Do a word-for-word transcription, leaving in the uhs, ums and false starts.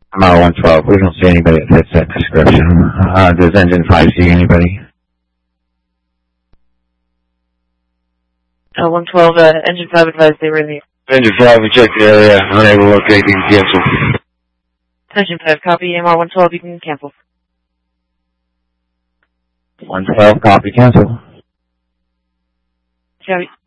M R one twelve, we don't see anybody that fits that description. Uh, does engine five see anybody? Uh, one twelve, uh, engine five advised they were in the... Engine five, we checked the area, unable to locate, you can cancel. Engine five, copy, M R one twelve, you can cancel. one twelve, copy, cancel. Copy.